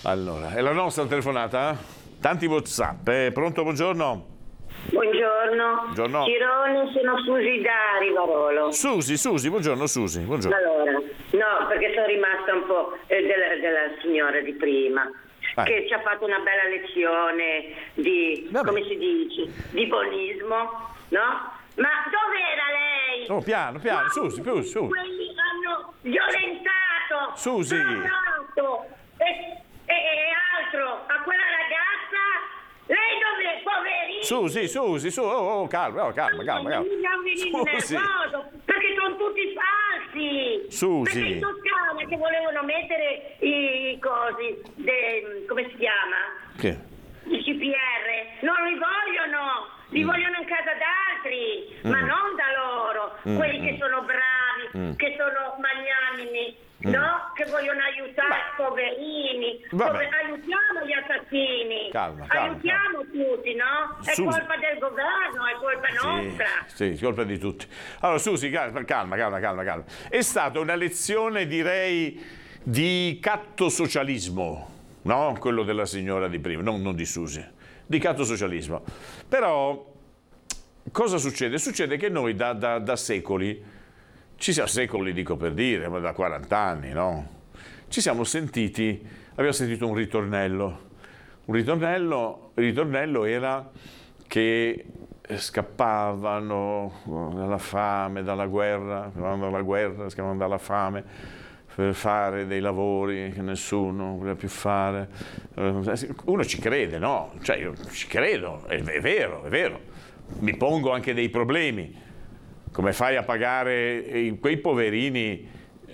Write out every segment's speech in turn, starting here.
Allora, è la nostra telefonata? Tanti WhatsApp. Pronto, buongiorno? Buongiorno. Buongiorno. Cirone, sono Susi da Rivarolo. Susi, buongiorno Susi, buongiorno. Allora, no, perché sono rimasta un po' della signora di prima, che ci ha fatto una bella lezione di, come si dice, di buonismo, no? Ma dov'era lei? Oh, piano, Susi, più su. Quelli hanno violentato, Susi. sparato e altro a quella ragazza. Lei dove, poverina? Susi, calma. Susi. Perché sono tutti falsi. Susi. Perché in Toscana che volevano mettere i cosi, come si chiama? Che? I CPR, non li vogliono. Li vogliono in casa d'altri, ma non da loro, quelli che sono bravi, che sono magnanimi, no? Che vogliono aiutare i poverini. Aiutiamo gli assassini, aiutiamo tutti, no? È colpa del governo, è colpa nostra. Sì, colpa di tutti. Allora Susi, calma. È stata una lezione, direi, di cattosocialismo, no? Quello della signora di prima, non di Susi. Di cattosocialismo. Però cosa succede? Succede che noi da secoli, secoli dico per dire, ma da 40 anni, no? Abbiamo sentito un ritornello. Il ritornello era che scappavano dalla fame, dalla guerra, scappavano dalla fame, per fare dei lavori che nessuno voleva più fare. Uno ci crede, no? Cioè io ci credo, è vero. Mi pongo anche dei problemi. Come fai a pagare quei poverini,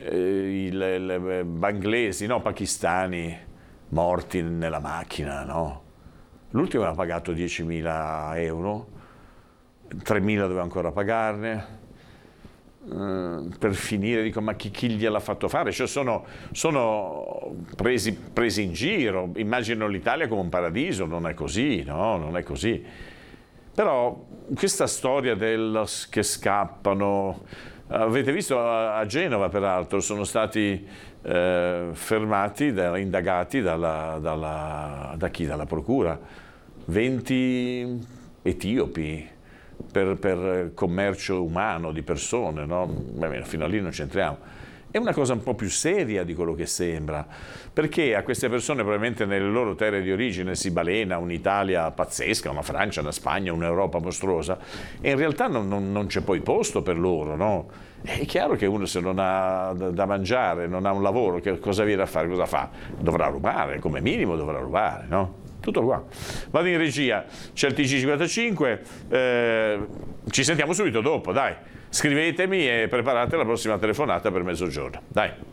i banglesi, no? Pakistani, morti nella macchina, no? L'ultimo aveva pagato 10.000 euro, 3.000 doveva ancora pagarne. Per finire, dico, ma chi gliel'ha fatto fare? Cioè sono presi in giro. Immagino l'Italia come un paradiso, non è così, no? Non è così. Però questa storia che scappano, avete visto a Genova peraltro, sono stati fermati, indagati da chi? Dalla procura, 20 etiopi. Per commercio umano di persone, no? Beh, fino a lì non c'entriamo. È una cosa un po' più seria di quello che sembra, perché a queste persone probabilmente nelle loro terre di origine si balena un'Italia pazzesca, una Francia, una Spagna, un'Europa mostruosa, e in realtà non c'è poi posto per loro, no? È chiaro che uno, se non ha da mangiare, non ha un lavoro, che cosa viene a fare? Cosa fa? Dovrà rubare, come minimo dovrà rubare, no? Tutto qua. Vado in regia, c'è il TG55, ci sentiamo subito dopo, dai. Scrivetemi e preparate la prossima telefonata per mezzogiorno. Dai.